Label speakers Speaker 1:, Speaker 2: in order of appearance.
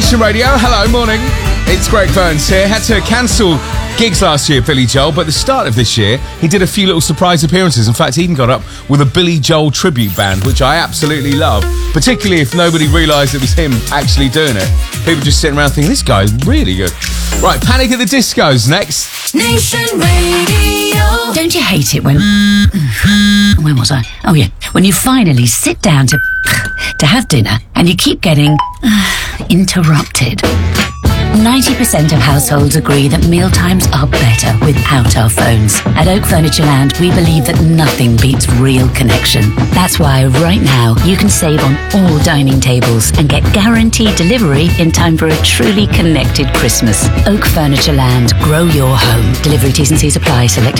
Speaker 1: Nation Radio, hello, morning. It's Greg Burns here. Had to cancel gigs last year, Billy Joel, but at the start of this year, he did a few little surprise appearances. In fact, he even got up with a Billy Joel tribute band, which I absolutely love, particularly if nobody realised it was him actually doing it. People just sitting around thinking, this guy's really good. Right, Panic at the Disco's next.
Speaker 2: Nation Radio.
Speaker 3: Don't you hate it when... Where was I? Oh, yeah. When you finally sit down to have dinner and you keep getting interrupted. 90% of households agree that mealtimes are better without our phones. At Oak Furniture Land, we believe that nothing beats real connection. That's why right now you can save on all dining tables and get guaranteed delivery in time for a truly connected Christmas. Oak Furniture Land, grow your home. Delivery T's and C's apply. Select